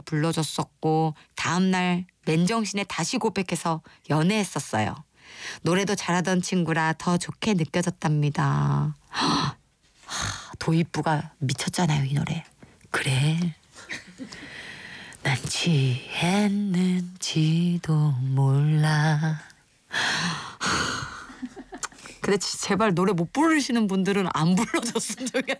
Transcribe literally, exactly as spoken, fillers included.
불러줬었고 다음날 맨정신에 다시 고백해서 연애했었어요. 노래도 잘하던 친구라 더 좋게 느껴졌답니다. 하, 도입부가 미쳤잖아요, 이 노래. 그래. 난 취했는지도 몰라. 근데 제발 노래 못 부르시는 분들은 안 불러줬으면 좋겠어.